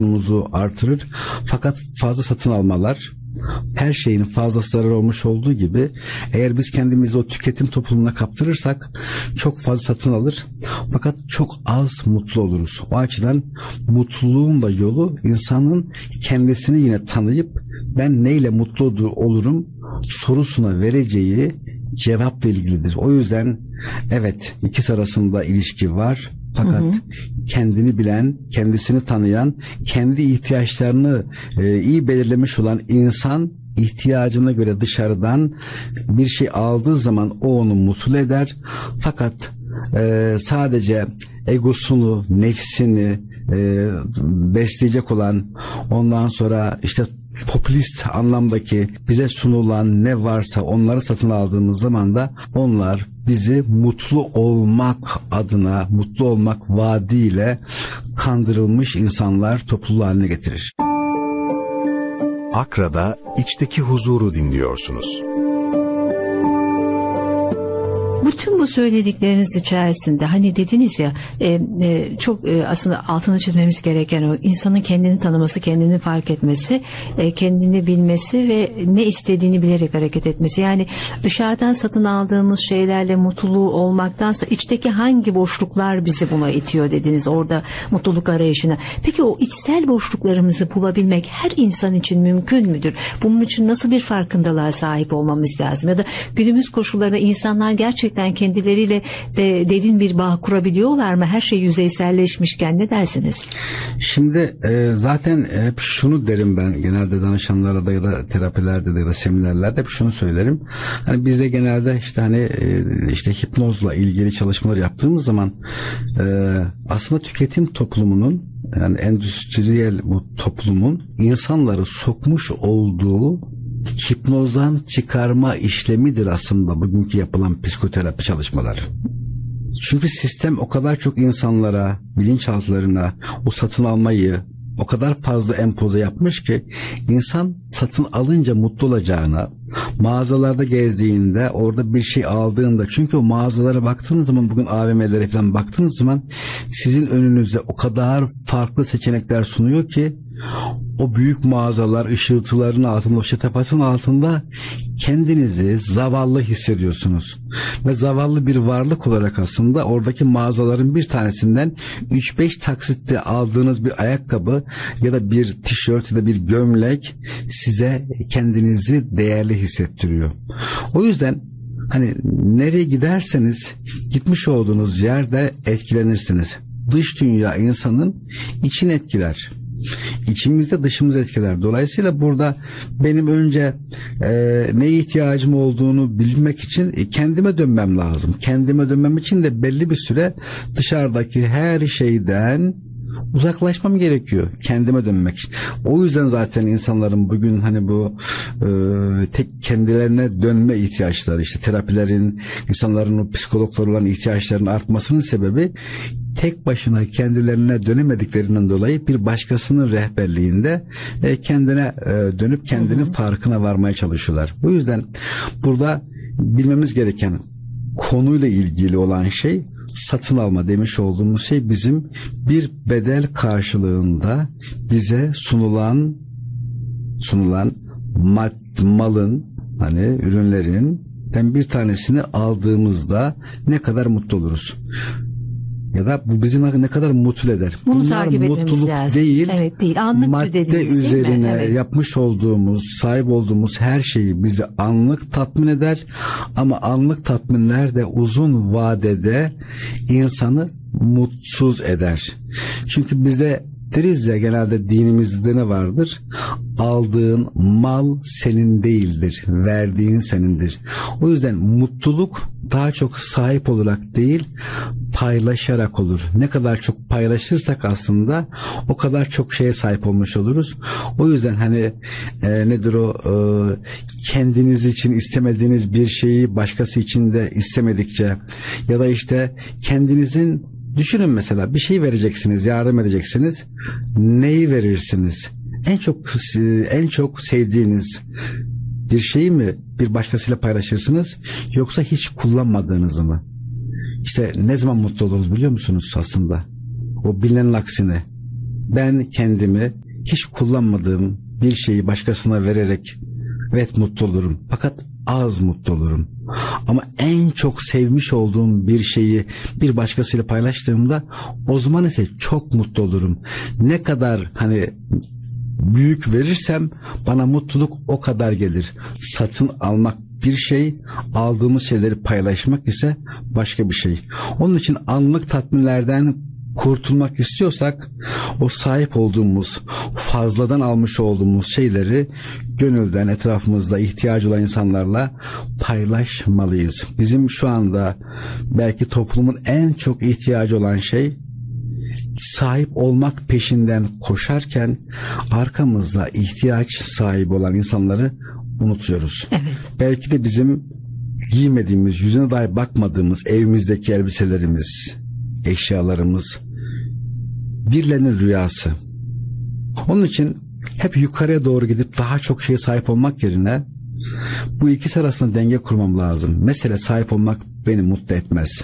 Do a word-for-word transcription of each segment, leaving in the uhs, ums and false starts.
muzu artırır. Fakat fazla satın almalar, her şeyin fazlası zarar olmuş olduğu gibi, eğer biz kendimizi o tüketim toplumuna kaptırırsak çok fazla satın alır fakat çok az mutlu oluruz. O açıdan mutluluğun da yolu insanın kendisini yine tanıyıp ben neyle mutlu olurum sorusuna vereceği cevapla ilgilidir. O yüzden evet, ikisi arasında ilişki var. Fakat hı hı. kendini bilen, kendisini tanıyan, kendi ihtiyaçlarını e, iyi belirlemiş olan insan ihtiyacına göre dışarıdan bir şey aldığı zaman o onu mutlu eder. Fakat e, sadece egosunu, nefsini e, besleyecek olan, ondan sonra işte popülist anlamdaki bize sunulan ne varsa onları satın aldığımız zaman da onlar bizi mutlu olmak adına, mutlu olmak vaadiyle kandırılmış insanlar topluluğu haline getirir. Akra'da içteki huzuru dinliyorsunuz. Bütün bu söyledikleriniz içerisinde hani dediniz ya e, e, çok e, aslında altını çizmemiz gereken o insanın kendini tanıması, kendini fark etmesi, e, kendini bilmesi ve ne istediğini bilerek hareket etmesi. Yani dışarıdan satın aldığımız şeylerle mutluluğu olmaktansa içteki hangi boşluklar bizi buna itiyor dediniz orada mutluluk arayışına. Peki o içsel boşluklarımızı bulabilmek her insan için mümkün müdür? Bunun için nasıl bir farkındalığa sahip olmamız lazım? Ya da günümüz koşullarında insanlar gerçekten kendileriyle de derin bir bağ kurabiliyorlar mı? Her şey yüzeyselleşmişken ne dersiniz? Şimdi e, zaten hep şunu derim ben genelde danışanlara da ya da terapilerde de ya da seminerlerde hep şunu söylerim. Hani bizde genelde işte hani e, işte hipnozla ilgili çalışmalar yaptığımız zaman e, aslında tüketim toplumunun, yani endüstriyel bu toplumun insanları sokmuş olduğu hipnozdan çıkarma işlemidir aslında bugünkü yapılan psikoterapi çalışmaları. Çünkü sistem o kadar çok insanlara, bilinçaltlarına o satın almayı o kadar fazla empoze yapmış ki insan satın alınca mutlu olacağına, mağazalarda gezdiğinde, orada bir şey aldığında, çünkü o mağazalara baktığınız zaman, bugün A V M'lere falan baktığınız zaman sizin önünüzde o kadar farklı seçenekler sunuyor ki o büyük mağazalar ışıltıların altında, o şatafatın altında kendinizi zavallı hissediyorsunuz. Ve zavallı bir varlık olarak aslında oradaki mağazaların bir tanesinden üç beş taksitte aldığınız bir ayakkabı ya da bir tişört ya da bir gömlek size kendinizi değerli hissettiriyor. O yüzden hani nereye giderseniz gitmiş olduğunuz yerde etkilenirsiniz. Dış dünya insanın içini etkiler. İçimizde dışımız etkiler. Dolayısıyla burada benim önce e, neye ihtiyacım olduğunu bilmek için e, kendime dönmem lazım. Kendime dönmem için de belli bir süre dışarıdaki her şeyden uzaklaşmam gerekiyor kendime dönmek için. O yüzden zaten insanların bugün hani bu e, tek kendilerine dönme ihtiyaçları, işte terapilerin, insanların o psikologlar olan ihtiyaçlarının artmasının sebebi tek başına kendilerine dönemediklerinden dolayı bir başkasının rehberliğinde e, kendine e, dönüp kendinin hı hı. farkına varmaya çalışıyorlar. Bu yüzden burada bilmemiz gereken konuyla ilgili olan şey, satın alma demiş olduğumuz şey bizim bir bedel karşılığında bize sunulan sunulan mad, malın, hani ürünlerin bir tanesini aldığımızda ne kadar mutlu oluruz. Ya da bu bizi ne kadar mutlu eder. Bunu Bunlar takip etmemiz mutluluk lazım. değil, evet, değil. Anlık madde üzerine evet. yapmış olduğumuz, sahip olduğumuz her şeyi bizi anlık tatmin eder. Ama anlık tatminler de uzun vadede insanı mutsuz eder. Çünkü bizde deriz ya, genelde dinimizde ne vardır? Aldığın mal senin değildir, verdiğin senindir. O yüzden mutluluk daha çok sahip olarak değil, paylaşarak olur. Ne kadar çok paylaşırsak aslında o kadar çok şeye sahip olmuş oluruz. O yüzden hani e, nedir o e, kendiniz için istemediğiniz bir şeyi başkası için de istemedikçe, ya da işte kendinizin, düşünün mesela bir şey vereceksiniz, yardım edeceksiniz. Neyi verirsiniz? En çok en çok sevdiğiniz bir şeyi mi bir başkasıyla paylaşırsınız, yoksa hiç kullanmadığınızı mı? İşte ne zaman mutlu oluruz biliyor musunuz aslında? O bilinenin aksine. Ben kendimi hiç kullanmadığım bir şeyi başkasına vererek evet mutlu olurum. Fakat az mutlu olurum. Ama en çok sevmiş olduğum bir şeyi bir başkasıyla paylaştığımda o zaman ise çok mutlu olurum. Ne kadar hani büyük verirsem bana mutluluk o kadar gelir. Satın almak bir şey, aldığımız şeyleri paylaşmak ise başka bir şey. Onun için anlık tatminlerden kurtulmak istiyorsak o sahip olduğumuz, fazladan almış olduğumuz şeyleri gönülden etrafımızda ihtiyacı olan insanlarla paylaşmalıyız. Bizim şu anda belki toplumun en çok ihtiyacı olan şey, sahip olmak peşinden koşarken arkamızda ihtiyaç sahibi olan insanları unutuyoruz. Evet. Belki de bizim giymediğimiz, yüzüne dahi bakmadığımız evimizdeki elbiselerimiz, eşyalarımız birilerinin rüyası. Onun için hep yukarıya doğru gidip daha çok şeye sahip olmak yerine bu ikisi arasında denge kurmam lazım. Mesela sahip olmak beni mutlu etmez.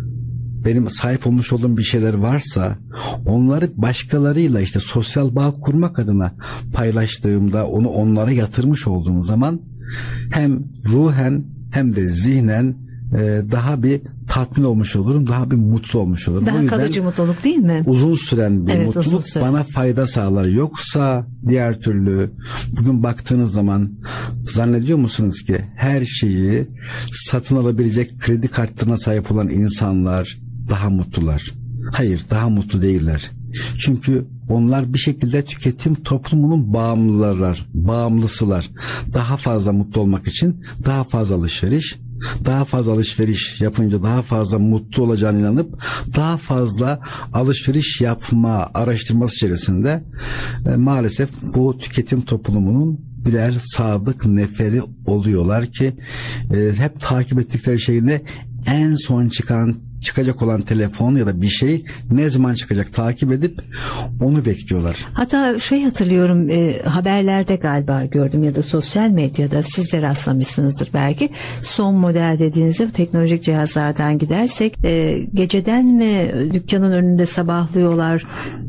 Benim sahip olmuş olduğum bir şeyler varsa onları başkalarıyla işte sosyal bağ kurmak adına paylaştığımda, onu onlara yatırmış olduğum zaman hem ruhen hem de zihnen e, daha bir tatmin olmuş olurum, daha bir mutlu olmuş olurum. Daha kalıcı mutluluk değil mi? Uzun süren bir evet, mutluluk süren. bana fayda sağlar. Yoksa diğer türlü bugün baktığınız zaman zannediyor musunuz ki her şeyi satın alabilecek kredi kartlarına sahip olan insanlar daha mutlular? Hayır, daha mutlu değiller. Çünkü onlar bir şekilde tüketim toplumunun bağımlılar, bağımlısılar. Daha fazla mutlu olmak için daha fazla alışveriş, daha fazla alışveriş yapınca daha fazla mutlu olacağına inanıp daha fazla alışveriş yapma araştırması içerisinde e, maalesef bu tüketim toplumunun birer sadık neferi oluyorlar ki e, hep takip ettikleri şeyinde en son çıkan çıkacak olan telefon ya da bir şey ne zaman çıkacak takip edip onu bekliyorlar. Hatta şey hatırlıyorum, e, haberlerde galiba gördüm ya da sosyal medyada, siz de rastlamışsınızdır belki. Son model dediğinizde teknolojik cihazlardan gidersek e, geceden mi dükkanın önünde sabahlıyorlar,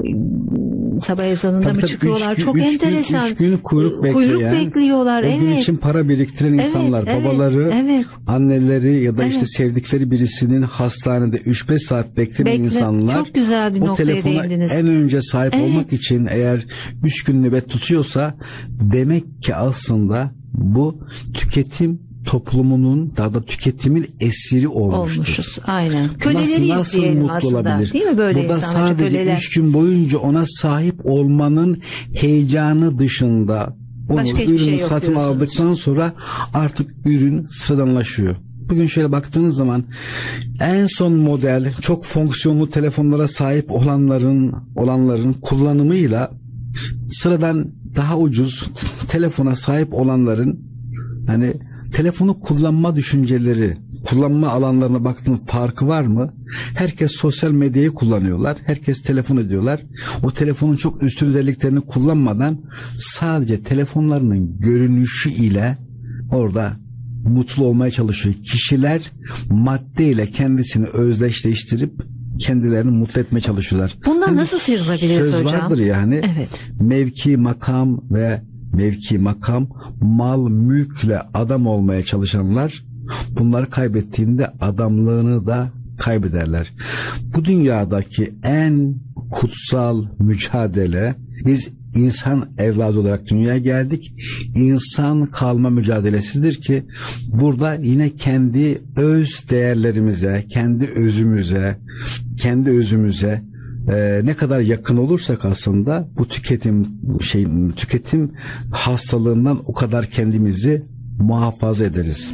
e, sabah ezanında tabii, mı tabii, çıkıyorlar? üç, Çok üç enteresan. Gün, üç gün kuyruk bekleyen, kuyruk bekliyorlar. O evet. gün için para biriktiren evet, insanlar, evet, babaları, evet. anneleri ya da evet. işte sevdikleri birisinin hastanede üç beş saat bekleyen Bekle, insanlar çok güzel bir o noktaya telefona değindiniz. en önce sahip evet. olmak için eğer üç gün nöbet tutuyorsa demek ki aslında bu tüketim toplumunun, daha da tüketimin esiri olmuştur. Olmuşuz. Aynen. Köleleriyiz nasıl, nasıl diyelim mutlu aslında. olabilir? Değil mi böyle Burada insanlar? sadece Köleler. üç gün boyunca ona sahip olmanın heyecanı dışında onu Başka hiçbir ürünü şey yok satın diyorsunuz. aldıktan sonra artık ürün sıradanlaşıyor. Bugün şöyle baktığınız zaman en son model çok fonksiyonlu telefonlara sahip olanların olanların kullanımıyla sıradan daha ucuz telefona sahip olanların hani telefonu kullanma düşünceleri, kullanma alanlarına baktığın farkı var mı? Herkes sosyal medyayı kullanıyorlar. Herkes telefon ediyorlar. O telefonun çok üstün özelliklerini kullanmadan sadece telefonlarının görünüşü ile orada mutlu olmaya çalışıyor. Kişiler maddeyle kendisini özdeşleştirip kendilerini mutlu etmeye çalışıyorlar. Bundan hani nasıl sıyrılabiliriz söz hocam? Söz vardır yani. Evet. Mevki, makam ve mevki, makam, mal, mülkle adam olmaya çalışanlar bunları kaybettiğinde adamlığını da kaybederler. Bu dünyadaki en kutsal mücadele, biz insan evladı olarak dünyaya geldik. İnsan kalma mücadelesidir ki burada yine kendi öz değerlerimize, kendi özümüze, kendi özümüze Ee, ne kadar yakın olursak aslında bu tüketim şey tüketim hastalığından o kadar kendimizi muhafaza ederiz.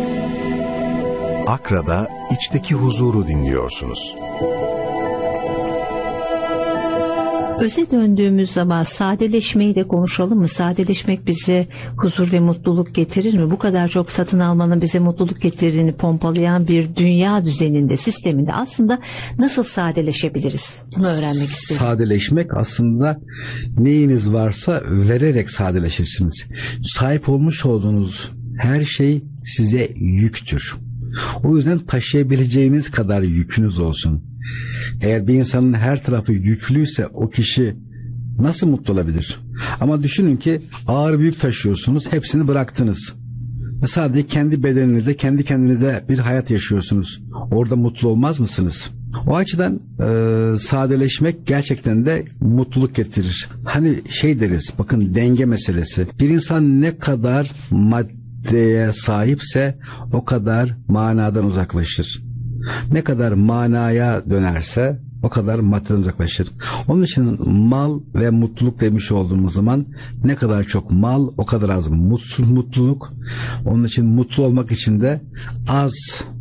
Akra'da içteki huzuru dinliyorsunuz. Öze döndüğümüz zaman sadeleşmeyi de konuşalım mı? Sadeleşmek bize huzur ve mutluluk getirir mi? Bu kadar çok satın almanın bize mutluluk getirdiğini pompalayan bir dünya düzeninde, sisteminde aslında nasıl sadeleşebiliriz? Bunu öğrenmek istiyorum. Sadeleşmek aslında neyiniz varsa vererek sadeleşirsiniz. Sahip olmuş olduğunuz her şey size yüktür. O yüzden taşıyabileceğiniz kadar yükünüz olsun. Eğer bir insanın her tarafı yüklüyse o kişi nasıl mutlu olabilir? Ama düşünün ki ağır büyük taşıyorsunuz, hepsini bıraktınız. Ve sadece kendi bedeninizde, kendi kendinize bir hayat yaşıyorsunuz. Orada mutlu olmaz mısınız? O açıdan e, sadeleşmek gerçekten de mutluluk getirir. Hani şey deriz, bakın denge meselesi. Bir insan ne kadar maddeye sahipse o kadar manadan uzaklaşır. Ne kadar manaya dönerse o kadar maddeden uzaklaşır. Onun için mal ve mutluluk demiş olduğumuz zaman ne kadar çok mal o kadar az mutsuz mutluluk. Onun için mutlu olmak için de az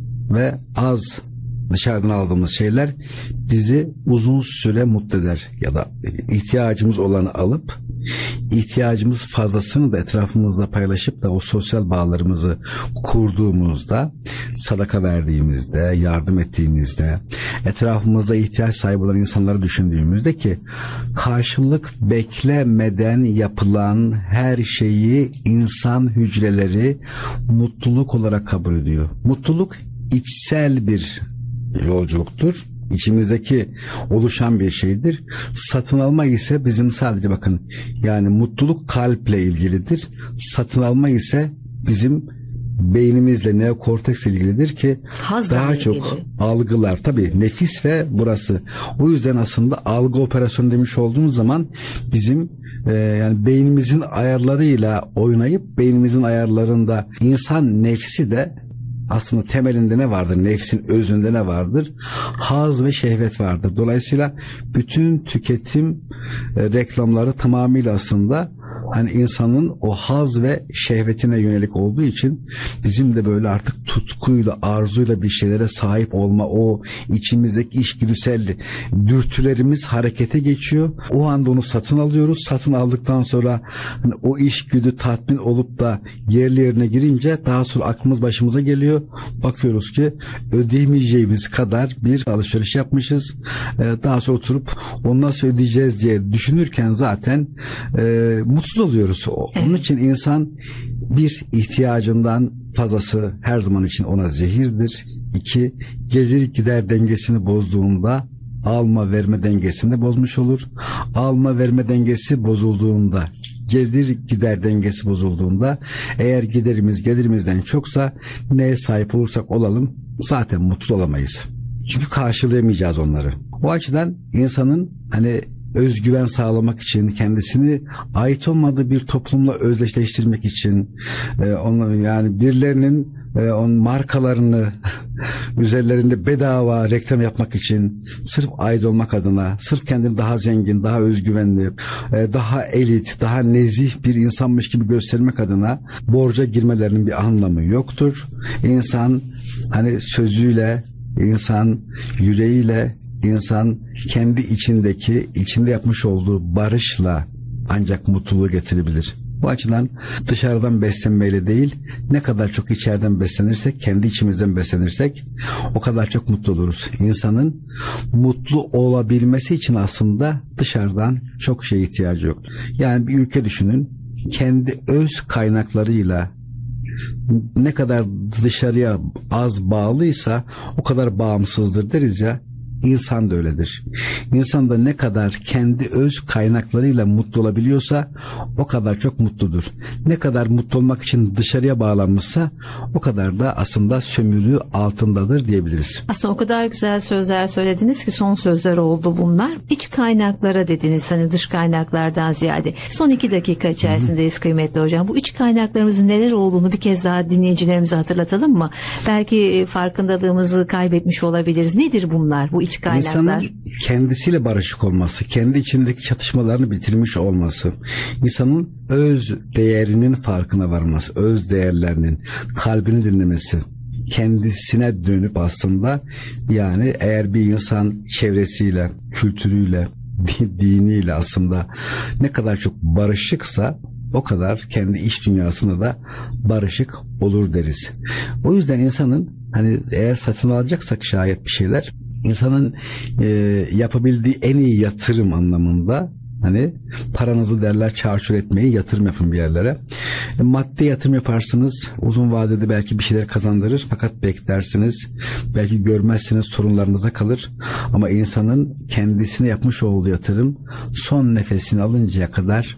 ve az dışarıdan aldığımız şeyler bizi uzun süre mutlu eder. Ya da ihtiyacımız olanı alıp ihtiyacımız fazlasını da etrafımızda paylaşıp da o sosyal bağlarımızı kurduğumuzda, sadaka verdiğimizde, yardım ettiğimizde, etrafımızda ihtiyaç sahibi olan insanları düşündüğümüzde ki karşılık beklemeden yapılan her şeyi insan hücreleri mutluluk olarak kabul ediyor. Mutluluk içsel bir yolculuktur. İçimizdeki oluşan bir şeydir. Satın alma ise bizim sadece bakın yani mutluluk kalple ilgilidir. Satın alma ise bizim beynimizle, neokorteksle ilgilidir ki Hazla daha ilgili. çok algılar tabii nefis ve burası. O yüzden aslında algı operasyonu demiş olduğumuz zaman bizim e, yani beynimizin ayarlarıyla oynayıp beynimizin ayarlarında insan nefsi de aslında temelinde ne vardır? Nefsin özünde ne vardır? Haz ve şehvet vardır. Dolayısıyla bütün tüketim e, reklamları tamamıyla aslında hani insanın o haz ve şehvetine yönelik olduğu için bizim de böyle artık tutkuyla, arzuyla bir şeylere sahip olma, o içimizdeki içgüdüsel dürtülerimiz harekete geçiyor. O anda onu satın alıyoruz. Satın aldıktan sonra hani o içgüdü tatmin olup da yerli yerine girince daha sonra aklımız başımıza geliyor. Bakıyoruz ki ödeyemeyeceğimiz kadar bir alışveriş yapmışız. Ee, daha sonra oturup onu nasıl ödeyeceğiz diye düşünürken zaten e, mutsuz oluyoruz. Onun için insan bir ihtiyacından fazlası her zaman için ona zehirdir. İki, gelir gider dengesini bozduğunda alma verme dengesini bozmuş olur. Alma verme dengesi bozulduğunda, gelir gider dengesi bozulduğunda, eğer giderimiz gelirimizden çoksa neye sahip olursak olalım zaten mutlu olamayız. Çünkü karşılayamayacağız onları. O açıdan insanın hani özgüven sağlamak için, kendisini ait olmadığı bir toplumla özdeşleştirmek için, e, onun yani birilerinin e, onun markalarını üzerlerinde bedava reklam yapmak için, sırf ait olmak adına, sırf kendini daha zengin, daha özgüvenli, e, daha elit, daha nezih bir insanmış gibi göstermek adına borca girmelerinin bir anlamı yoktur. İnsan hani sözüyle, insan yüreğiyle, İnsan kendi içindeki, içinde yapmış olduğu barışla ancak mutluluğu getirebilir. Bu açıdan dışarıdan beslenmeyle değil, ne kadar çok içeriden beslenirsek, kendi içimizden beslenirsek o kadar çok mutlu oluruz. İnsanın mutlu olabilmesi için aslında dışarıdan çok şeye ihtiyacı yok. Yani bir ülke düşünün, kendi öz kaynaklarıyla ne kadar dışarıya az bağlıysa o kadar bağımsızdır deriz ya. İnsan da öyledir. İnsan da ne kadar kendi öz kaynaklarıyla mutlu olabiliyorsa o kadar çok mutludur. Ne kadar mutlu olmak için dışarıya bağlanmışsa o kadar da aslında sömürü altındadır diyebiliriz. Aslında o kadar güzel sözler söylediniz ki son sözler oldu bunlar. İç kaynaklara dediniz, hani dış kaynaklardan ziyade. Son iki dakika içerisindeyiz Hı-hı. kıymetli hocam. Bu iç kaynaklarımızın neler olduğunu bir kez daha dinleyicilerimize hatırlatalım mı? Belki farkındalığımızı kaybetmiş olabiliriz. Nedir bunlar, bu iç kaynaklar? İnsanın kendisiyle barışık olması, kendi içindeki çatışmalarını bitirmiş olması, insanın öz değerinin farkına varması, öz değerlerinin, kalbini dinlemesi, kendisine dönüp aslında yani eğer bir insan çevresiyle, kültürüyle, diniyle aslında ne kadar çok barışıksa o kadar kendi iç dünyasında da barışık olur deriz. O yüzden insanın hani eğer satın alacaksak şayet bir şeyler, İnsanın e, yapabildiği en iyi yatırım anlamında hani paranızı derler çarçur etmeyi, yatırım yapın bir yerlere. E, maddi yatırım yaparsınız. Uzun vadede belki bir şeyler kazandırır. Fakat beklersiniz. Belki görmezsiniz, sorunlarınıza kalır. Ama insanın kendisine yapmış olduğu yatırım son nefesini alıncaya kadar